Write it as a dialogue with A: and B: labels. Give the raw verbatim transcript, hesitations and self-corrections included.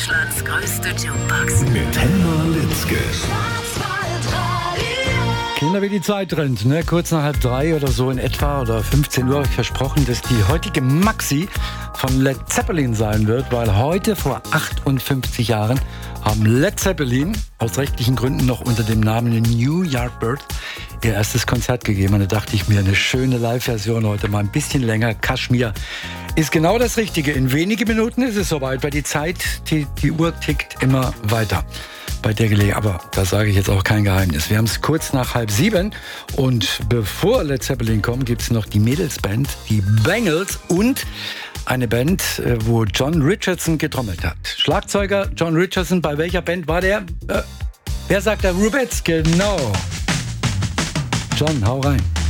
A: Deutschlands größte Jukebox.
B: Mit Helma Litzke.
C: Kinder, wie die Zeit rennt, ne? Kurz nach halb drei oder so in etwa oder fünfzehn Uhr habe ich versprochen, dass die heutige Maxi von Led Zeppelin sein wird, weil heute vor achtundfünfzig Jahren haben Led Zeppelin aus rechtlichen Gründen noch unter dem Namen New Yardbird ihr erstes Konzert gegeben. Und da dachte ich mir, eine schöne Live-Version heute mal ein bisschen länger. Kaschmir ist genau das Richtige. In wenigen Minuten ist es soweit, weil die Zeit, die, die Uhr tickt immer weiter bei der Gelegenheit. Aber da sage ich jetzt auch kein Geheimnis. Wir haben es kurz nach halb sieben und bevor Led Zeppelin kommt, gibt es noch die Mädelsband, die Bangles und eine Band, wo John Richardson getrommelt hat. Schlagzeuger John Richardson, bei welcher Band war der? Äh, wer sagt der? Rubettes, genau. John, hau rein.